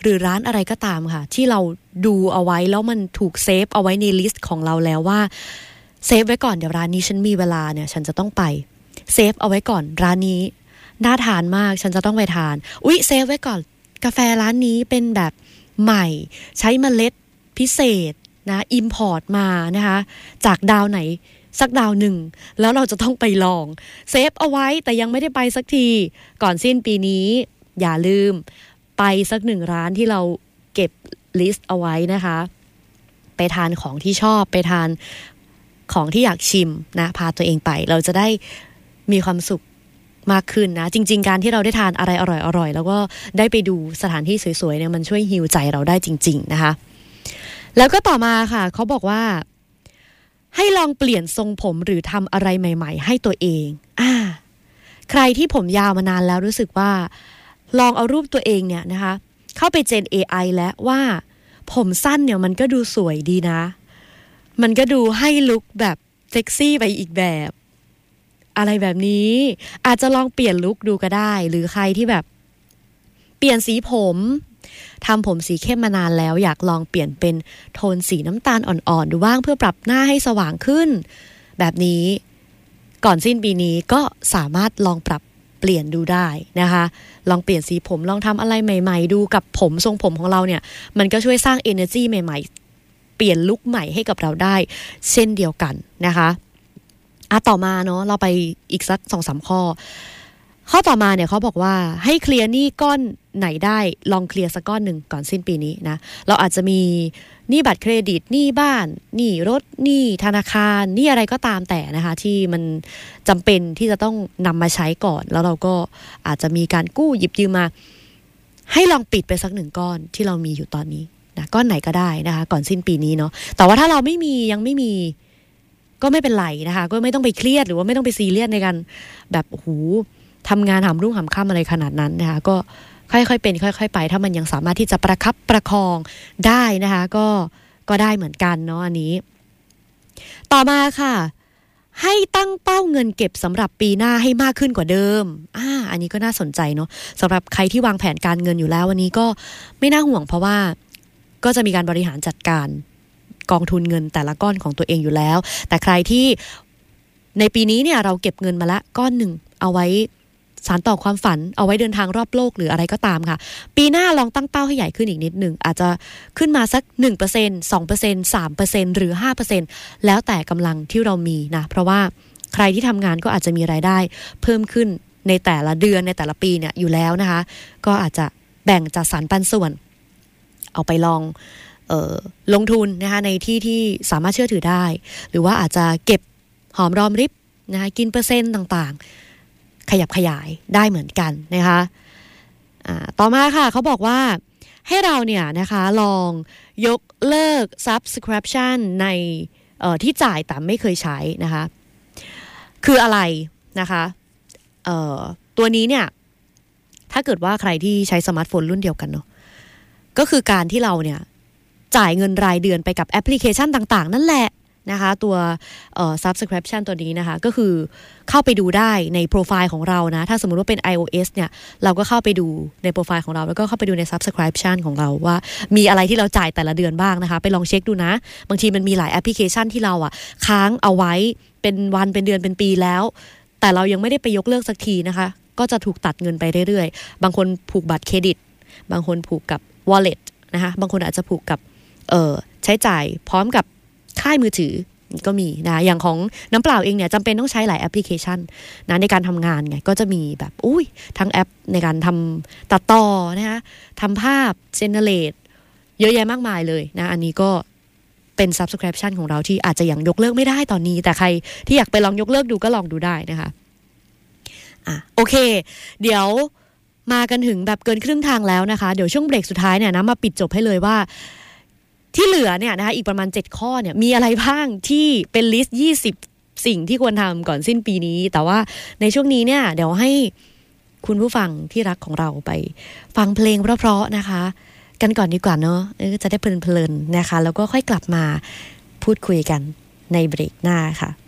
รือร้านอะไรก็ตามค่ะที่เราดูเอาไว้แล้วมันถูกเซฟเอาไว้ในลิสต์ของเราแล้วว่าเซฟไว้ก่อนเดี๋ยวร้านนี้ฉันมีเวลาเนี่ยฉันจะต้องไปเซฟเอาไว้ก่อนร้านนี้น่าทานมากฉันจะต้องไปทานเซฟไว้ก่อนกาแฟร้านนี้เป็นแบบใหม่ใช้เมล็ดพิเศษนะอิมพอร์ตมานะคะจากดาวไหนสักดาวหนึ่งแล้วเราจะต้องไปลองเซฟเอาไว้แต่ยังไม่ได้ไปสักทีก่อนสิ้นปีนี้อย่าลืมไปสักหนึ่งร้านที่เราเก็บลิสต์เอาไว้นะคะไปทานของที่ชอบไปทานของที่อยากชิมนะพาตัวเองไปเราจะได้มีความสุขมากขึ้นนะจริงๆการที่เราได้ทานอะไรอร่อยๆแล้วก็ได้ไปดูสถานที่สวยๆเนี่ยมันช่วยฮีลใจเราได้จริงๆนะคะแล้วก็ต่อมาค่ะเขาบอกว่าให้ลองเปลี่ยนทรงผมหรือทำอะไรใหม่ๆให้ตัวเองใครที่ผมยาวมานานแล้วรู้สึกว่าลองเอารูปตัวเองเนี่ยนะคะเข้าไปเจน AI แล้วว่าผมสั้นเนี่ยมันก็ดูสวยดีนะมันก็ดูให้ลุคแบบเซ็กซี่ไปอีกแบบอะไรแบบนี้อาจจะลองเปลี่ยนลุคดูก็ได้หรือใครที่แบบเปลี่ยนสีผมทำผมสีเข้มมานานแล้วอยากลองเปลี่ยนเป็นโทนสีน้ำตาลอ่อนๆดูบ้างเพื่อปรับหน้าให้สว่างขึ้นแบบนี้ก่อนสิ้นปีนี้ก็สามารถลองปรับเปลี่ยนดูได้นะคะลองเปลี่ยนสีผมลองทำอะไรใหม่ๆดูกับผมทรงผมของเราเนี่ยมันก็ช่วยสร้าง energy ใหม่ๆเปลี่ยนลุคใหม่ให้กับเราได้เช่นเดียวกันนะคะต่อมาเนาะเราไปอีกสัก 2-3 ข้อต่อมาเนี่ยเขาบอกว่าให้เคลียร์หนี้ก้อนไหนได้ลองเคลียร์สักก้อนหนึ่งก่อนสิ้นปีนี้นะเราอาจจะมีหนี้บัตรเครดิตหนี้บ้านหนี้รถหนี้ธนาคารหนี้อะไรก็ตามแต่นะคะที่มันจำเป็นที่จะต้องนำมาใช้ก่อนแล้วเราก็อาจจะมีการกู้หยิบยืมมาให้ลองปิดไปสัก1ก้อนที่เรามีอยู่ตอนนี้นะก้อนไหนก็ได้นะคะก่อนสิ้นปีนี้เนาะแต่ว่าถ้าเรายังไม่มีก็ไม่เป็นไรนะคะก็ไม่ต้องไปเครียดหรือว่าไม่ต้องไปซีเรียสในการแบบโอ้โหทำงานหามรุ่งหามค่ำอะไรขนาดนั้นนะคะก็ค่อยๆเป็นค่อยๆไปถ้ามันยังสามารถที่จะประคับประคองได้นะคะก็ได้เหมือนกันเนาะอันนี้ต่อมาค่ะให้ตั้งเป้าเงินเก็บสำหรับปีหน้าให้มากขึ้นกว่าเดิมอันนี้ก็น่าสนใจเนาะสำหรับใครที่วางแผนการเงินอยู่แล้ววันนี้ก็ไม่น่าห่วงเพราะว่าก็จะมีการบริหารจัดการกองทุนเงินแต่ละก้อนของตัวเองอยู่แล้วแต่ใครที่ในปีนี้เนี่ยเราเก็บเงินมาละก้อนหนึ่งเอาไว้สานต่อความฝันเอาไว้เดินทางรอบโลกหรืออะไรก็ตามค่ะปีหน้าลองตั้งเป้าให้ใหญ่ขึ้นอีกนิดหนึ่งอาจจะขึ้นมาสัก 1% 2% 3% หรือ 5% แล้วแต่กำลังที่เรามีนะเพราะว่าใครที่ทำงานก็อาจจะมีรายได้เพิ่มขึ้นในแต่ละเดือนในแต่ละปีเนี่ยอยู่แล้วนะคะก็อาจจะแบ่งจัดสรรปันส่วนเอาไปลองลงทุนนะคะในที่สามารถเชื่อถือได้หรือว่าอาจจะเก็บหอมรอมริบนะคะกินเปอร์เซ็นต์ต่างๆขยับขยายได้เหมือนกันนะคะต่อมาค่ะเขาบอกว่าให้เราเนี่ยนะคะลองยกเลิก subscription ในที่จ่ายแต่ไม่เคยใช้นะคะคืออะไรนะคะตัวนี้เนี่ยถ้าเกิดว่าใครที่ใช้สมาร์ทโฟนรุ่นเดียวกันเนาะก็คือการที่เราเนี่ยจ่ายเงินรายเดือนไปกับแอปพลิเคชันต่างๆนั่นแหละนะคะตัวsubscription ตัวนี้นะคะก็คือเข้าไปดูได้ในโปรไฟล์ของเรานะถ้าสมมุติว่าเป็น iOS เนี่ยเราก็เข้าไปดูในโปรไฟล์ของเราแล้วก็เข้าไปดูใน subscription ของเราว่ามีอะไรที่เราจ่ายแต่ละเดือนบ้างนะคะไปลองเช็คดูนะบางทีมันมีหลายแอปพลิเคชันที่เราค้างเอาไว้เป็นวันเป็นเดือนเป็นปีแล้วแต่เรายังไม่ได้ไปยกเลิกสักทีนะคะก็จะถูกตัดเงินไปเรื่อยๆบางคนผูกบัตรเครดิตบางคนผูกกับ wallet นะคะบางคนอาจจะผูกกับใช้จ่ายพร้อมกับค่ายมือถือก็มีนะอย่างของน้ำเปล่าเองเนี่ยจำเป็นต้องใช้หลายแอปพลิเคชันนะในการทำงานไงก็จะมีแบบทั้งแอปในการทำตัดต่อนะคะทำภาพเจเนเรตเยอะแยะมากมายเลยนะอันนี้ก็เป็น subscription ของเราที่อาจจะยังยกเลิกไม่ได้ตอนนี้แต่ใครที่อยากไปลองยกเลิกดูก็ลองดูได้นะคะโอเคเดี๋ยวมากันถึงแบบเกินครึ่งทางแล้วนะคะเดี๋ยวช่วงเบรกสุดท้ายเนี่ยนะมาปิดจบให้เลยว่าที่เหลือเนี่ยนะคะอีกประมาณ7ข้อเนี่ยมีอะไรบ้างที่เป็นลิสต์20สิ่งที่ควรทำก่อนสิ้นปีนี้แต่ว่าในช่วงนี้เนี่ยเดี๋ยวให้คุณผู้ฟังที่รักของเราไปฟังเพลงเพราะๆนะคะกันก่อนดีกว่าเนาะจะได้เพลินๆนะคะแล้วก็ค่อยกลับมาพูดคุยกันในเบรกหน้าค่ะ